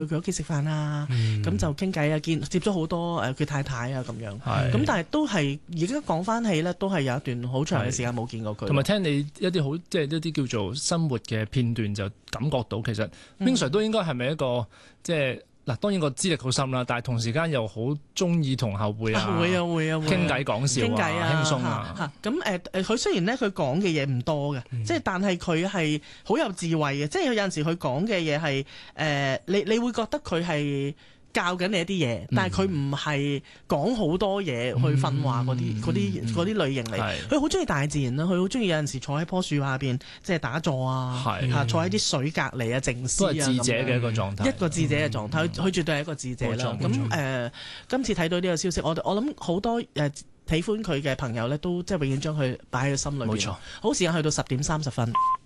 佢屋企食飯啊，咁就傾偈啊，接咗好多佢太太啊咁樣。咁但係都係而家講翻起咧，都係有一段好長嘅時間冇見過佢。 同埋聽你一啲好即係一啲叫做生活嘅片段，就感覺到其實 Wing Sir 都應該係咪一個即係嗱，當然個資歷好深啦，但係同時間又好中意同後輩啊，會啊傾偈講笑啊，輕鬆啊。 咁佢雖然咧佢講嘅嘢唔多嘅，即係但係佢係好有智慧嘅，即係有陣時佢講嘅嘢係你會覺得佢係教緊你一啲嘢，但係佢唔係講好多嘢去訓話嗰啲類型嚟。佢好中意大自然啦，佢好中意有陣時坐喺棵樹下邊即係打坐啊，坐喺啲水隔離啊靜思啊， 都係智者嘅一個狀態， 一個智者嘅狀態。佢絕對係一個智者啦。咁今次睇到呢個消息，我諗好多喜歡佢嘅朋友咧，都即係永遠將佢擺喺個心裏邊。冇錯，好，時間去到10點30分。